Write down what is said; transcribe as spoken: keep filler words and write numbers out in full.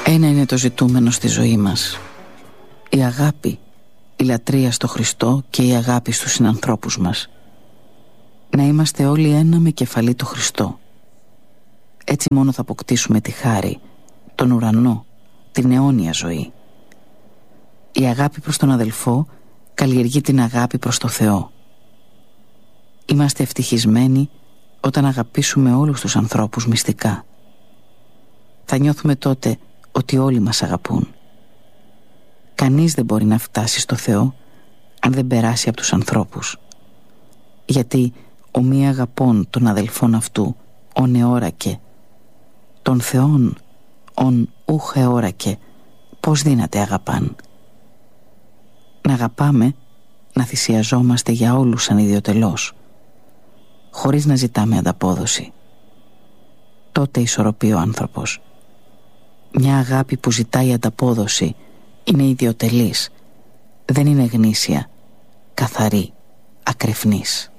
Ένα είναι το ζητούμενο στη ζωή μας: η αγάπη, η λατρεία στο Χριστό και η αγάπη στους συνανθρώπους μας. Να είμαστε όλοι ένα με κεφαλή το Χριστό. Έτσι μόνο θα αποκτήσουμε τη χάρη, τον ουρανό, την αιώνια ζωή. Η αγάπη προς τον αδελφό καλλιεργεί την αγάπη προς το Θεό. Είμαστε ευτυχισμένοι όταν αγαπήσουμε όλους τους ανθρώπους μυστικά. Θα νιώθουμε τότε ότι όλοι μας αγαπούν. Κανείς δεν μπορεί να φτάσει στο Θεό αν δεν περάσει από τους ανθρώπους. Γιατί ο μη αγαπών των αδελφών αυτού ον εώρακε, των Θεών ον ούχ εώρακε, πώς δύναται αγαπάν. Να αγαπάμε, να θυσιαζόμαστε για όλους ανιδιοτελώς, χωρίς να ζητάμε ανταπόδοση. Τότε ισορροπεί ο άνθρωπος. Μια αγάπη που ζητάει ανταπόδοση είναι ιδιοτελής, δεν είναι γνήσια, καθαρή, ακρεφνής.